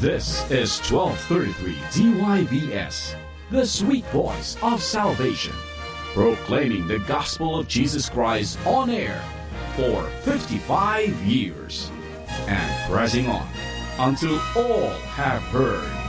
This is 1233 DYVS, the sweet voice of salvation, proclaiming the gospel of Jesus Christ on air for 55 years and pressing on until all have heard.